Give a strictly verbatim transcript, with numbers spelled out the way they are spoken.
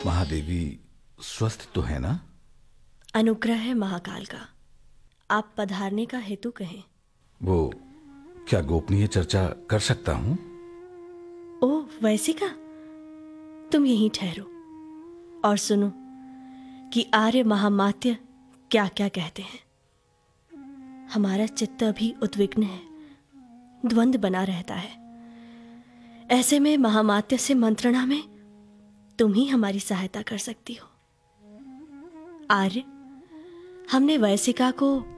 महादेवी स्वस्थ तो है ना? अनुग्रह है महाकाल का। आप पधारने का हेतु कहें। वो क्या गोपनीय चर्चा कर सकता हूं? ओह वैसे का? तुम यहीं ठहरो और सुनो कि आर्य महामात्य क्या क्या कहते हैं। हमारा चित्त अभी उद्विग्न है, द्वंद्व बना रहता है। ऐसे में महामात्य से मंत्रणा में तुम ही हमारी सहायता कर सकती हो। आर्य, हमने वैसिका को